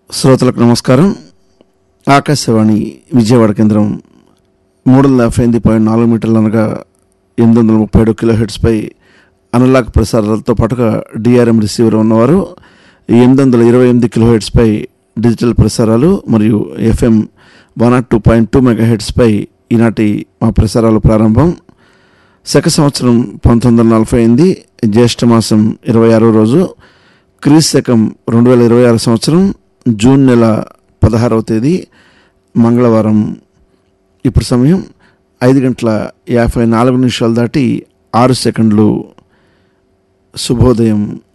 శ్రోతలకు నమస్కారం. ఆకాశవాణి విజయవాడ కేంద్రం 358.4 మీటర్లు అనగా 837 కిలోహెర్ట్జ్పై అనలాగ్ ప్రసారాలతో పాటుగా డిఆర్ఎం రిసీవర్ ఉన్నవారు 828 కిలోహెర్ట్జ్పై డిజిటల్ ప్రసారాలు మరియు ఎఫ్ఎం 102.2 మెగాహెర్ట్జ్పై ఈనాటి మా ప్రసారాలు ప్రారంభం. శక సంవత్సరం 1948, జ్యేష్ఠ మాసం 26వ రోజు, క్రీస్తు శకం 2026 సంవత్సరం జూన్ నెల 16వ తేదీ మంగళవారం. ఇప్పుడు సమయం 5:54 దాటి 6 సెకండ్లు. శుభోదయం.